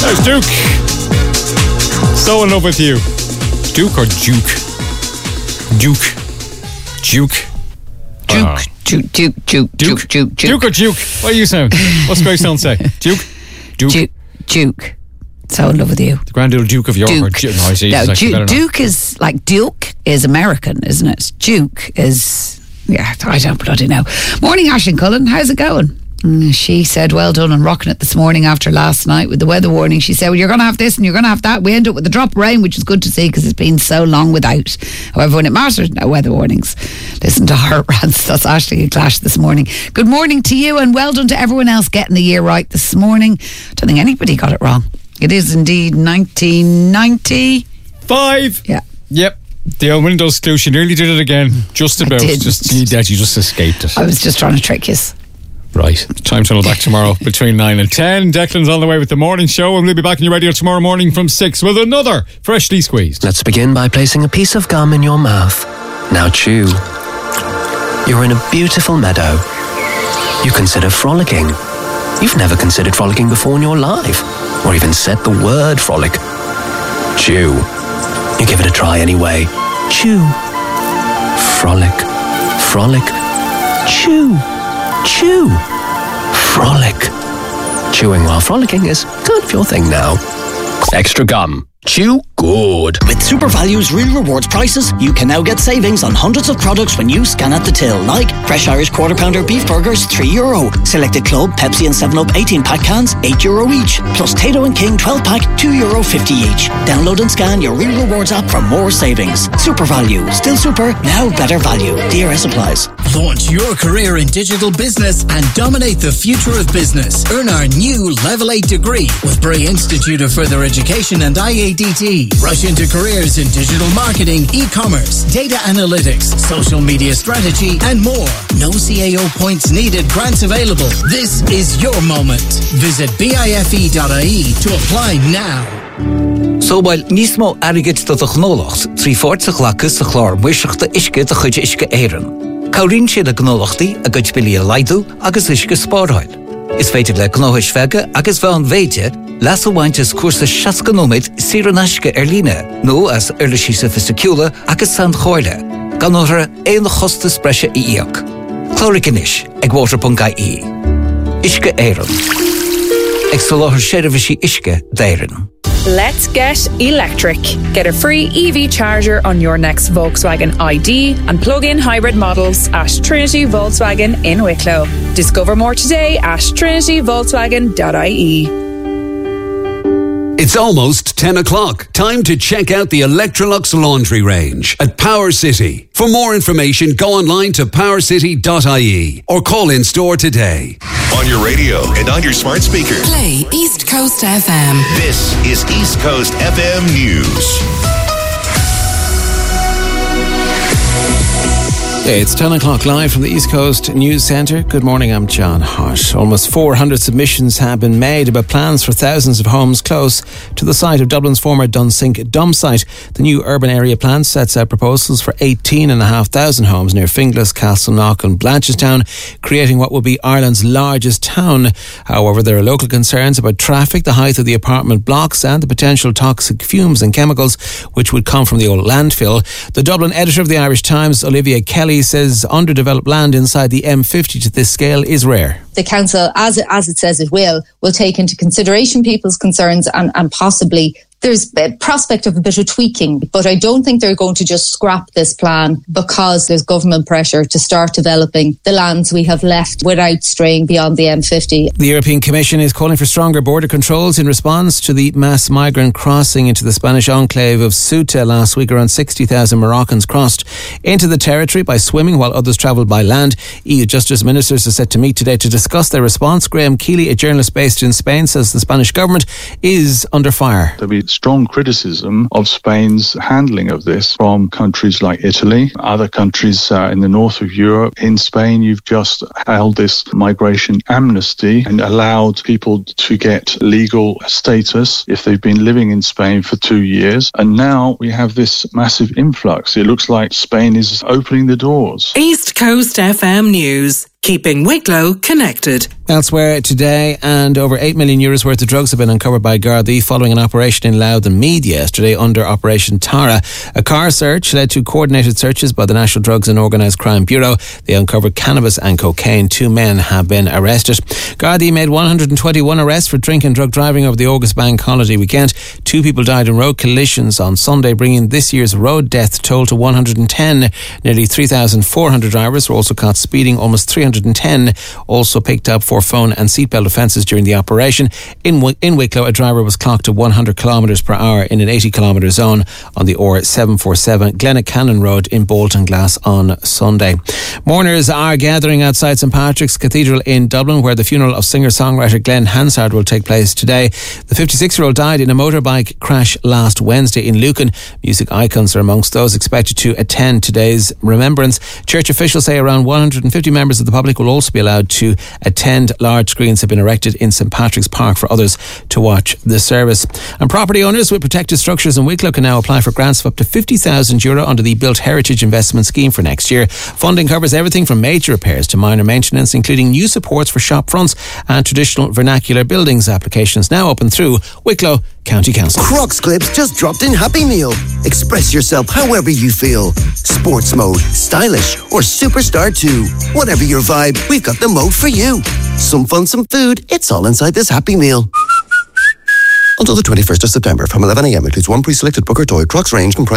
There's Duke. So in love with you. Duke or Duke? Duke. Duke or Duke? What do you sound? What's Grace Stone say? Duke? Duke. So in love with you. The Grand Old Duke of York. Duke is like Duke is American, isn't it? Duke is, I don't bloody know. Morning, Ash and Cullen. How's it going? She said, well done on rocking it this morning after last night with the weather warning. She said, well, you're going to have this and you're going to have that. We end up with the drop of rain, which is good to see because it's been so long without. However, when it matters, no weather warnings. Listen to her rants. That's Ashley and Clash this morning. Good morning to you and well done to everyone else getting the year right this morning. I don't think anybody got it wrong. It is indeed 1995. Yeah. Yep. The old Windows clue. She nearly did it again. Just about. You just escaped it. I was just trying to trick you. Right. Time tunnel back tomorrow between 9 and 10. Declan's on the way with the morning show, and we'll be back on your radio tomorrow morning from 6 with another Freshly Squeezed. Let's begin by placing a piece of gum in your mouth. Now chew. You're in a beautiful meadow. You consider frolicking. You've never considered frolicking before in your life, or even said the word frolic. Chew. You give it a try anyway. Chew. Frolic. Frolic. Chew. Chew. Frolic. Chewing while frolicking is kind of your thing now. Extra gum. Chew good. With Super Values Real Rewards prices, you can now get savings on hundreds of products when you scan at the till, like Fresh Irish Quarter Pounder beef burgers, €3. Selected Club, Pepsi and 7-Up 18-pack cans, €8 each. Plus Tato and King 12-pack, €2.50 each. Download and scan your Real Rewards app for more savings. Super Value. Still super, now better value. DRS applies. Launch your career in digital business and dominate the future of business. Earn our new Level 8 degree with Bray Institute of Further Education and IADT. Rush into careers in digital marketing, e-commerce, data analytics, social media strategy, and more. No CAO points needed, grants available. This is your moment. Visit bife.ie to apply now. So while Nismo Arigit to the Gnolocht, 340 Lacus, the Chlor, Wishach Ishke, the Huj Ishke Aaron. Kaurin she the Gnolochti, a Gutchbilly Lidu, Agus Ishke Sporthoil. Is fated like Gnohish Vega, Agus Van Veje, Lasso Winches Course Shaskanomit, Siranashke Erlina, no as Erlishi Sophisticula, Agus Sand Hoile, Ganora, Ein Hostus Brescia Iok. Chloricanish, Egwater.ie. Ishke Aaron. Exoloher Sherivishi Ishke, Dairen. Let's get electric. Get a free EV charger on your next Volkswagen ID and plug-in hybrid models at Trinity Volkswagen in Wicklow. Discover more today at trinityvolkswagen.ie. It's almost 10 o'clock. Time to check out the Electrolux laundry range at Power City. For more information, go online to powercity.ie or call in store today. On your radio and on your smart speaker. Play East Coast FM. This is East Coast FM News. It's 10 o'clock live from the East Coast News Centre. Good morning, I'm John Hart. Almost 400 submissions have been made about plans for thousands of homes close to the site of Dublin's former Dunsink dump site. The new urban area plan sets out proposals for 18,500 homes near Finglas, Castleknock and Blanchardstown, creating what will be Ireland's largest town. However, there are local concerns about traffic, the height of the apartment blocks and the potential toxic fumes and chemicals which would come from the old landfill. The Dublin editor of the Irish Times, Olivia Kelly, says underdeveloped land inside the M50 to this scale is rare. The council, as it says it will take into consideration people's concerns and possibly there's a prospect of a bit of tweaking, but I don't think they're going to just scrap this plan because there's government pressure to start developing the lands we have left without straying beyond the M50. The European Commission is calling for stronger border controls in response to the mass migrant crossing into the Spanish enclave of Ceuta last week. Around 60,000 Moroccans crossed into the territory by swimming while others travelled by land. EU Justice Ministers are set to meet today to discuss their response. Graham Keeley, a journalist based in Spain, says the Spanish government is under fire. There'll be strong criticism of Spain's handling of this from countries like Italy, other countries in the north of Europe. In Spain, you've just held this migration amnesty and allowed people to get legal status if they've been living in Spain for 2 years. And now we have this massive influx. It looks like Spain is opening the doors. East Coast FM News. keeping Wicklow connected. Elsewhere today, and over €8 million worth of drugs have been uncovered by Gardaí following an operation in Louth and Meath yesterday under Operation Tara. A car search led to coordinated searches by the National Drugs and Organised Crime Bureau. They uncovered cannabis and cocaine. 2 men have been arrested. Gardaí made 121 arrests for drink and drug driving over the August bank holiday weekend. 2 people died in road collisions on Sunday, bringing this year's road death toll to 110. Nearly 3,400 drivers were also caught speeding. Almost 310 also picked up for phone and seatbelt offences during the operation. In Wicklow, a driver was clocked to 100 kilometres per hour in an 80 kilometre zone on the R747 Glennacannon Road in Bolton Glass on Sunday. Mourners are gathering outside St Patrick's Cathedral in Dublin, where the funeral of singer-songwriter Glenn Hansard will take place today. The 56-year-old died in a motorbike crash last Wednesday in Lucan. Music icons are amongst those expected to attend today's remembrance. Church officials say around 150 members of the public will also be allowed to attend. Large screens have been erected in St Patrick's Park for others to watch the service. And property owners with protected structures in Wicklow can now apply for grants of up to €50,000 under the Built Heritage Investment Scheme for next year. Funding covers everything from major repairs to minor maintenance, including new supports for shop fronts and traditional vernacular buildings. Applications now open through Wicklow County Council. Crocs Clips just dropped in Happy Meal. Express yourself however you feel. Sports mode, stylish, or superstar too. Whatever your vibe, we've got the mode for you. Some fun, some food, it's all inside this Happy Meal. Until the 21st of September from 11 a.m. includes one pre-selected book or toy. Crocs range comprised